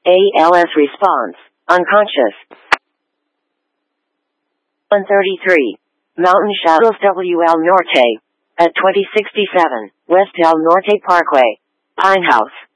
ALS response, unconscious. 133. Mountain Shadows WL Norte. At 2067, West El Norte Parkway. Pine House.